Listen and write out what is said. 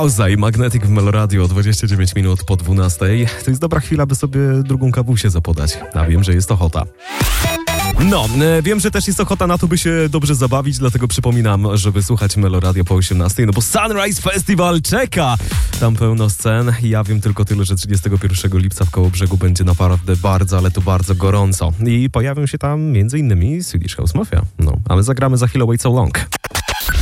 Bauza i Magnetic w Meloradio, 29 minut po 12. To jest dobra chwila, by sobie drugą kawusię zapodać. A wiem, że jest ochota. No, wiem, że też jest ochota na to, by się dobrze zabawić, dlatego przypominam, żeby słuchać Meloradio po 18, no bo Sunrise Festival czeka! Tam pełno scen. Ja wiem tylko tyle, że 31 lipca w Kołobrzegu będzie naprawdę bardzo, ale to bardzo gorąco. I pojawią się tam m.in. Swedish House Mafia. No, a my zagramy za chwilę Wait So Long.